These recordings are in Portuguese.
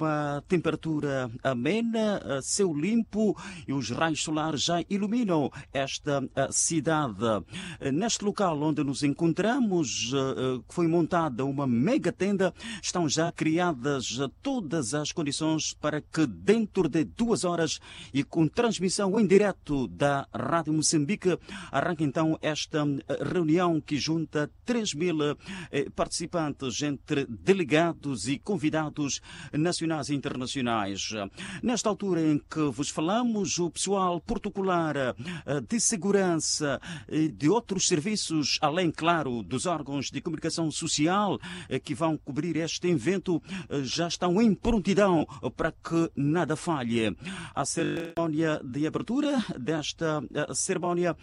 uma temperatura amena, céu limpo e os raios solares já iluminam esta cidade. Neste local onde nos encontramos, foi montada uma mega tenda, estão já criadas todas as condições para que dentro de 2 horas e com transmissão em direto da Rádio Moçambique arranque então esta reunião que junta 3.000 participantes entre delegados e convidados nacionais e internacionais. Nesta altura em que vos falamos, o pessoal protocolar de segurança e de outros serviços, além, claro, dos órgãos de comunicação social que vão cobrir este evento, já estão em prontidão para que nada falhe. A cerimónia de abertura desta cerimónia,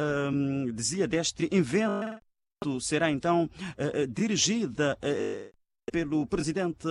deste evento, será então dirigida pelo presidente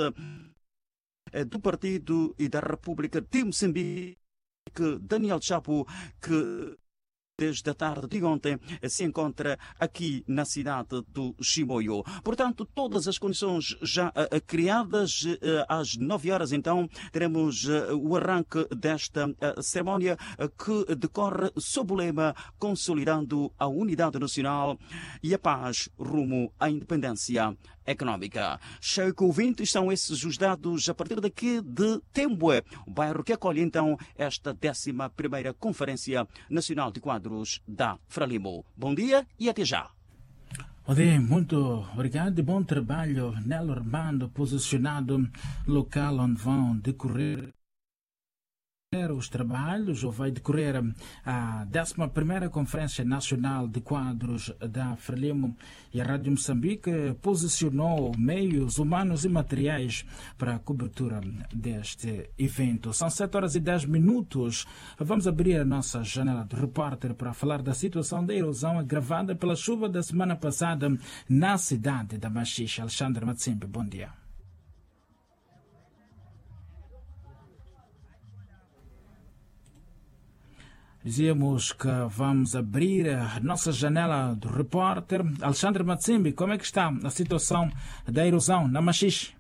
do Partido e da República de Moçambique, Daniel Chapo, que desde a tarde de ontem se encontra aqui na cidade do Chimoio. Portanto, todas as condições já criadas. Às 9 horas, então, teremos o arranque desta cerimónia que decorre sob o lema Consolidando a Unidade Nacional e a Paz rumo à Independência Económica. Cheio com ouvintes, são esses os dados a partir daqui de Tembue, o bairro que acolhe então esta 11ª Conferência Nacional de Quadros da Frelimo. Bom dia e até já. Bom dia, muito obrigado e bom trabalho Nelo Armando, posicionado local onde vão decorrer os trabalhos, ou vai decorrer a 11ª Conferência Nacional de Quadros da Frelimo, e a Rádio Moçambique posicionou meios humanos e materiais para a cobertura deste evento. São 7 horas e 10 minutos. Vamos abrir a nossa janela de repórter para falar da situação da erosão agravada pela chuva da semana passada na cidade da Machixe. Alexandre Matsimbe, bom dia. Dizíamos que vamos abrir a nossa janela do repórter. Alexandre Matsimbi, como é que está a situação da erosão na Machixe?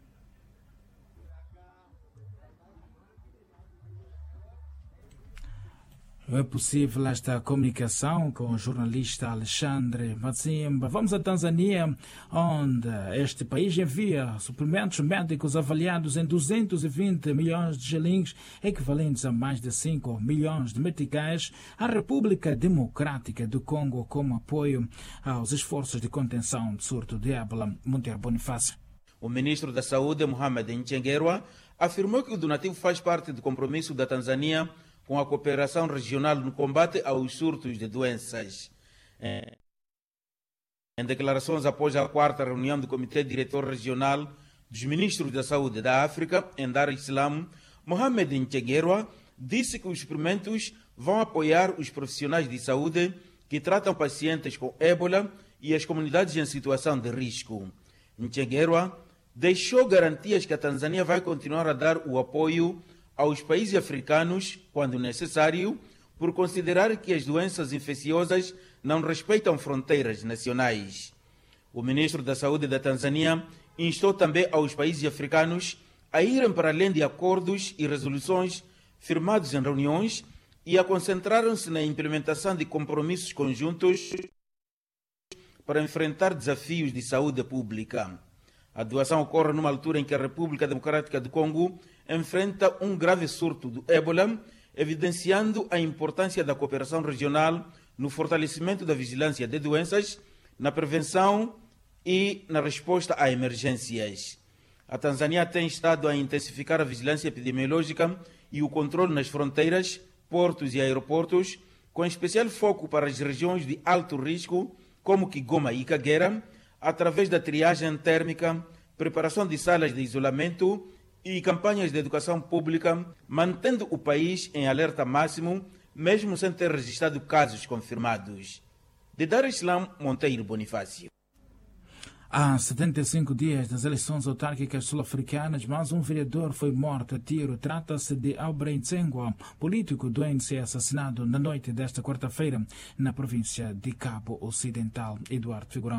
Não é possível esta comunicação com o jornalista Alexandre Matsimba. Vamos à Tanzânia, onde este país envia suprimentos médicos avaliados em 220 milhões de shillings, equivalentes a mais de 5 milhões de meticais, à República Democrática do Congo, como apoio aos esforços de contenção do surto de ébola. Monteiro Bonifácio. O ministro da Saúde, Mohamed Nchengerwa, afirmou que o donativo faz parte do compromisso da Tanzânia com a cooperação regional no combate aos surtos de doenças. Em declarações após a 4ª reunião do Comitê Diretor Regional dos Ministros da Saúde da África, em Dar es Salaam, Mohamed Nchengerwa disse que os suprimentos vão apoiar os profissionais de saúde que tratam pacientes com ébola e as comunidades em situação de risco. Nchengerwa deixou garantias que a Tanzânia vai continuar a dar o apoio aos países africanos, quando necessário, por considerar que as doenças infecciosas não respeitam fronteiras nacionais. O ministro da Saúde da Tanzânia instou também aos países africanos a irem para além de acordos e resoluções firmados em reuniões e a concentraram-se na implementação de compromissos conjuntos para enfrentar desafios de saúde pública. A doação ocorre numa altura em que a República Democrática do Congo enfrenta um grave surto do ébola, evidenciando a importância da cooperação regional no fortalecimento da vigilância de doenças, na prevenção e na resposta a emergências. A Tanzânia tem estado a intensificar a vigilância epidemiológica e o controle nas fronteiras, portos e aeroportos, com especial foco para as regiões de alto risco, como Kigoma e Kagera, através da triagem térmica, preparação de salas de isolamento e campanhas de educação pública, mantendo o país em alerta máximo, mesmo sem ter registrado casos confirmados. De Dar es Salaam, Monteiro Bonifácio. Há 75 dias das eleições autárquicas sul-africanas, mais um vereador foi morto a tiro. Trata-se de Aubrey Ntsengwa, político do ANC, assassinado na noite desta quarta-feira na província de Cabo Ocidental. Eduardo Figurão.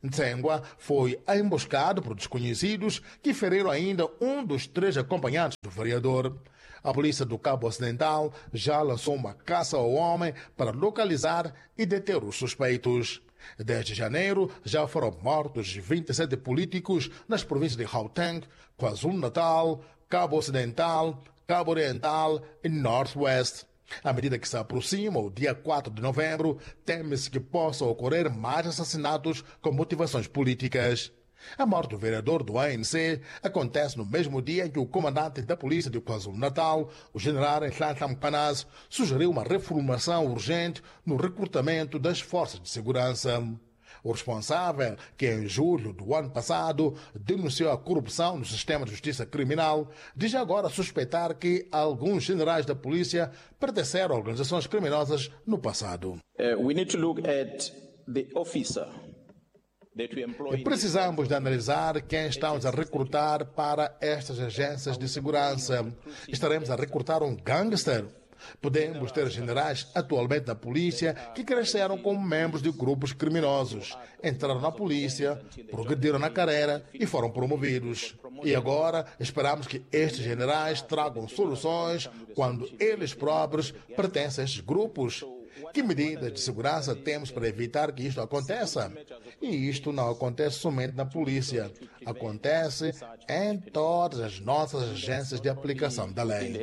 Ntsengwa foi emboscado por desconhecidos que feriram ainda um dos 3 acompanhantes do vereador. A polícia do Cabo Ocidental já lançou uma caça ao homem para localizar e deter os suspeitos. Desde janeiro, já foram mortos 27 políticos nas províncias de Gauteng, KwaZulu-Natal, Cabo Ocidental, Cabo Oriental e Northwest. À medida que se aproxima o dia 4 de novembro, teme-se que possam ocorrer mais assassinatos com motivações políticas. A morte do vereador do ANC acontece no mesmo dia em que o comandante da polícia de KwaZulu-Natal, o general Nhlanhla Mkhwanazi, sugeriu uma reformulação urgente no recrutamento das forças de segurança. O responsável, que em julho do ano passado denunciou a corrupção no sistema de justiça criminal, diz agora suspeitar que alguns generais da polícia pertenceram a organizações criminosas no passado. We need to look at the officer. Precisamos de analisar quem estamos a recrutar para estas agências de segurança. Estaremos a recrutar um gangster? Podemos ter generais atualmente na polícia que cresceram como membros de grupos criminosos, entraram na polícia, progrediram na carreira e foram promovidos. E agora esperamos que estes generais tragam soluções quando eles próprios pertencem a estes grupos. Que medidas de segurança temos para evitar que isto aconteça? E isto não acontece somente na polícia. Acontece em todas as nossas agências de aplicação da lei.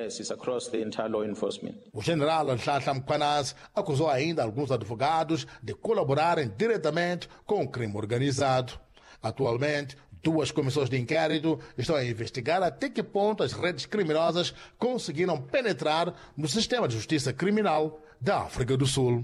O general Nhlanhla Mkhwanazi acusou ainda alguns advogados de colaborarem diretamente com o crime organizado. Atualmente, 2 comissões de inquérito estão a investigar até que ponto as redes criminosas conseguiram penetrar no sistema de justiça criminal da África do Sul.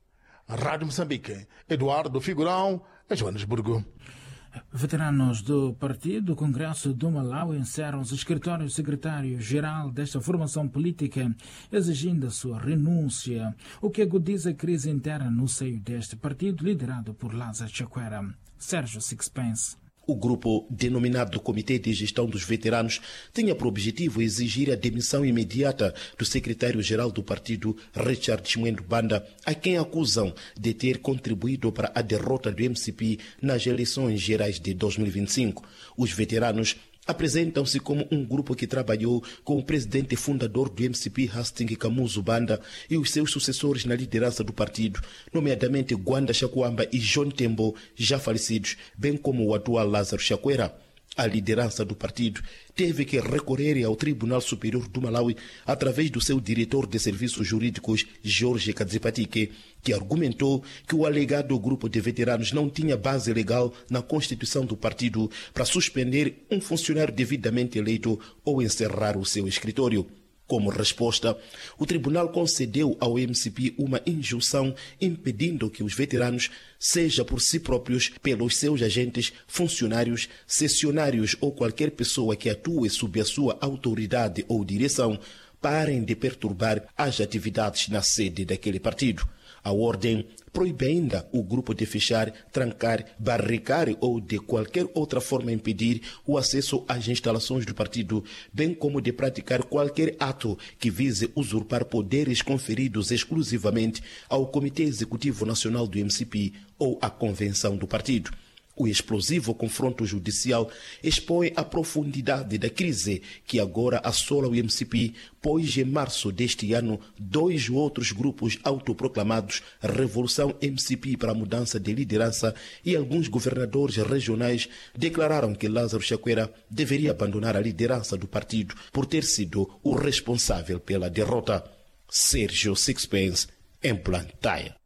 Rádio Moçambique, Eduardo Figurão, em Joanesburgo. Veteranos do Partido do Congresso do Malawi encerram os escritórios secretário-geral desta formação política, exigindo a sua renúncia, o que agudiza a crise interna no seio deste partido, liderado por Lázaro Chakwera. Sérgio Sixpence. O grupo, denominado Comitê de Gestão dos Veteranos, tinha por objetivo exigir a demissão imediata do secretário-geral do partido, Richard Chimwendo Banda, a quem acusam de ter contribuído para a derrota do MCP nas eleições gerais de 2025. Os veteranos apresentam-se como um grupo que trabalhou com o presidente fundador do MCP, Hastings Kamuzu Banda, e os seus sucessores na liderança do partido, nomeadamente Gwanda Shakwamba e John Tembo, já falecidos, bem como o atual Lázaro Chakwera. A liderança do partido teve que recorrer ao Tribunal Superior do Malawi através do seu diretor de serviços jurídicos, Jorge Kadzipatike, que argumentou que o alegado grupo de veteranos não tinha base legal na Constituição do partido para suspender um funcionário devidamente eleito ou encerrar o seu escritório. Como resposta, o tribunal concedeu ao MCP uma injunção impedindo que os veteranos, seja por si próprios, pelos seus agentes, funcionários, sessionários ou qualquer pessoa que atue sob a sua autoridade ou direção, parem de perturbar as atividades na sede daquele partido. A ordem proíbe ainda o grupo de fechar, trancar, barricar ou de qualquer outra forma impedir o acesso às instalações do partido, bem como de praticar qualquer ato que vise usurpar poderes conferidos exclusivamente ao Comitê Executivo Nacional do MCP ou à Convenção do partido. O explosivo confronto judicial expõe a profundidade da crise que agora assola o MCP, pois em março deste ano, 2 outros grupos autoproclamados Revolução MCP para a Mudança de Liderança e alguns governadores regionais declararam que Lázaro Chakwera deveria abandonar a liderança do partido por ter sido o responsável pela derrota. Sérgio Sixpence, em Blantyre.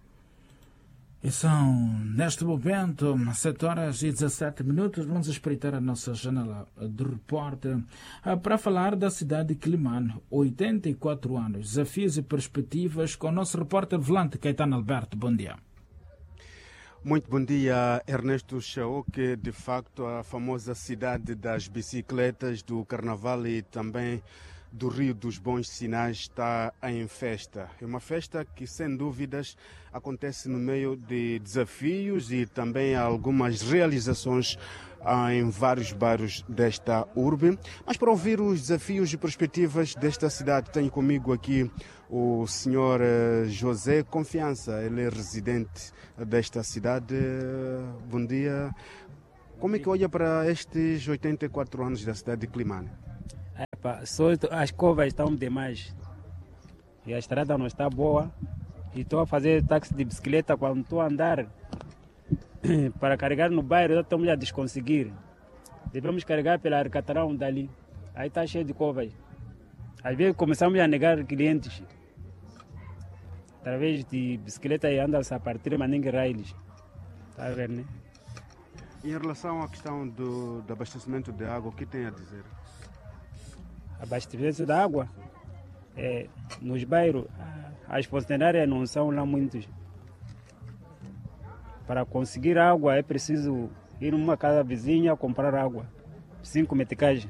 E são, neste momento, 7h17. Vamos espreitar a nossa janela de repórter para falar da cidade de Quilimane. 84 anos, desafios e perspectivas, com o nosso repórter volante Caetano Alberto. Bom dia. Muito bom dia, Ernesto Chaoque. De facto, a famosa cidade das bicicletas, do carnaval e também do Rio dos Bons Sinais está em festa. É uma festa que, sem dúvidas, acontece no meio de desafios e também algumas realizações em vários bairros desta urbe. Mas para ouvir os desafios e perspectivas desta cidade, tenho comigo aqui o senhor José Confiança. Ele é residente desta cidade. Bom dia. Como é que olha para estes 84 anos da cidade de Climane? Só as covas estão demais e a estrada não está boa. E estou a fazer táxi de bicicleta quando estou a andar para carregar no bairro, já estamos a desconseguir. Devemos carregar pela Arcatarão dali. Aí está cheio de covas. Às vezes começamos a negar clientes. Através de bicicleta e anda-se a partir, mas ninguém raio-lhes. Está a ver, né? Em relação à questão do abastecimento de água, o que tem a dizer? Abastecimento da água? Nos bairros, as funcionárias não são lá muitos. Para conseguir água é preciso ir numa casa vizinha comprar água. 5 meticais.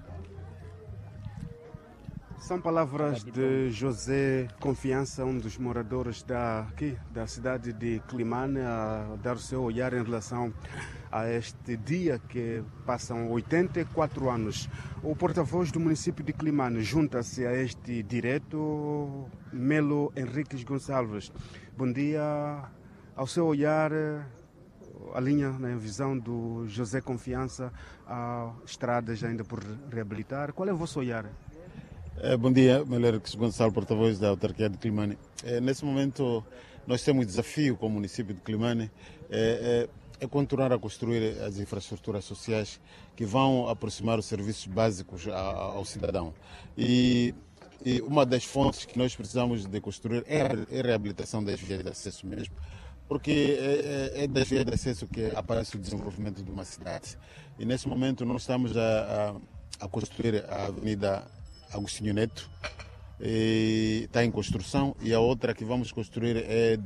São palavras de José Confiança, um dos moradores aqui da cidade de Climane, a dar o seu olhar em relação a este dia que passam 84 anos. O porta-voz do município de Climane junta-se a este direto, Melo Henriques Gonçalves. Bom dia. Ao seu olhar, a linha, na visão do José Confiança, há estradas ainda por reabilitar. Qual é o vosso olhar? Bom dia, Melo Henriques Gonçalves, porta-voz da autarquia de Climane. Nesse momento, nós temos desafio com o município de Climane, é continuar a construir as infraestruturas sociais que vão aproximar os serviços básicos ao cidadão. E uma das fontes que nós precisamos de construir é a reabilitação das vias de acesso mesmo, porque é das vias de acesso que aparece o desenvolvimento de uma cidade. E nesse momento nós estamos a construir a Avenida Agostinho Neto, está em construção, e a outra que vamos construir é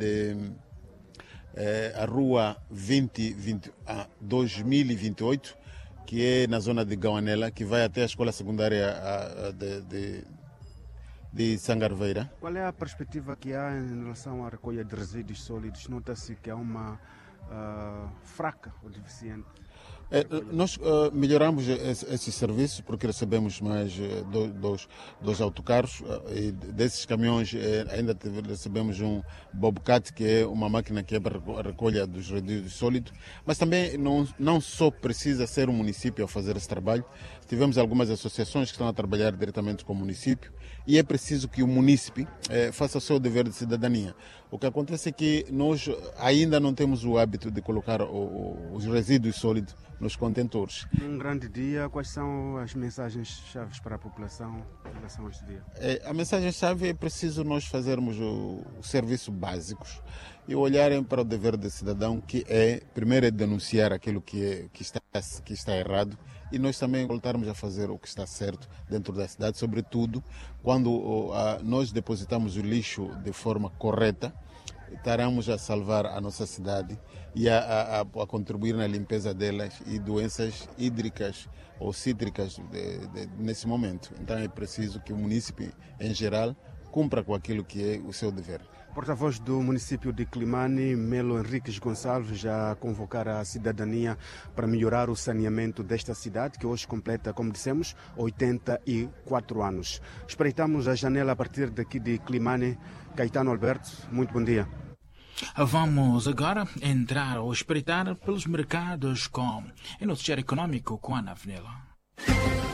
a Rua 2028, que é na zona de Gauanela, que vai até a escola secundária de Sangarveira. Qual é a perspectiva que há em relação à recolha de resíduos sólidos? Nota-se que há uma fraca ou deficiente. Nós melhoramos esse serviço porque recebemos mais dois autocarros, e desses caminhões ainda recebemos um Bobcat, que é uma máquina que é para a recolha dos resíduos sólidos, mas também não só precisa ser o município a fazer esse trabalho. Tivemos algumas associações que estão a trabalhar diretamente com o município, e é preciso que o município faça o seu dever de cidadania. O que acontece é que nós ainda não temos o hábito de colocar os resíduos sólidos nos contentores. Num grande dia, quais são as mensagens-chave para a população em relação a este dia? A mensagem-chave é preciso nós fazermos os serviços básicos e olharem para o dever do cidadão, que primeiro é denunciar aquilo que está errado, e nós também voltarmos a fazer o que está certo dentro da cidade, sobretudo quando nós depositamos o lixo de forma correta, estaremos a salvar a nossa cidade e a contribuir na limpeza delas e doenças hídricas ou cítricas nesse momento. Então é preciso que o município, em geral, cumpra com aquilo que é o seu dever. Porta-voz do município de Climane, Melo Henriques Gonçalves, já convocar a cidadania para melhorar o saneamento desta cidade, que hoje completa, como dissemos, 84 anos. Espreitamos a janela a partir daqui de Climane. Caetano Alberto, muito bom dia. Vamos agora entrar ou espreitar pelos mercados com o noticiário econômico com Ana Venela.